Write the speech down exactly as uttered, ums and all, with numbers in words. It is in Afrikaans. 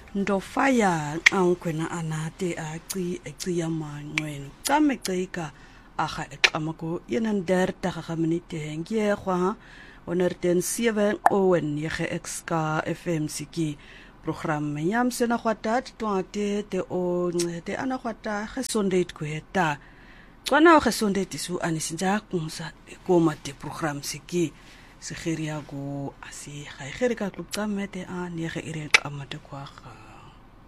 ndofaya ankwena anate aci eciya manqweno came cika aga eqamako yenanderta ga minute ngie kwa onerten seven owen yege exka F M siki program yam sena kwatat twate te o te ana kwata gesondheid kweta tswana gesondheid isu anisinja kumsa koma te program siki segeria go asi ga gereka tlukame te a nege ire qamate kwa ga